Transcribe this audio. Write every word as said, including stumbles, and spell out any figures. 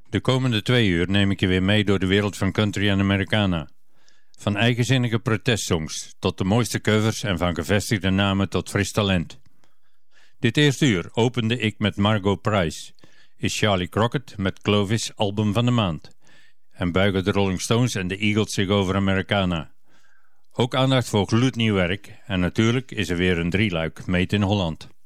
De komende twee uur neem ik je weer mee door de wereld van country en Americana. Van eigenzinnige protestsongs tot de mooiste covers en van gevestigde namen tot fris talent. Dit eerste uur opende ik met Margot Price, is Charlie Crockett met Clovis album van de maand. En buigen de Rolling Stones en de Eagles zich over Americana. Ook aandacht voor gloednieuw werk en natuurlijk is er weer een drieluik Made in Holland.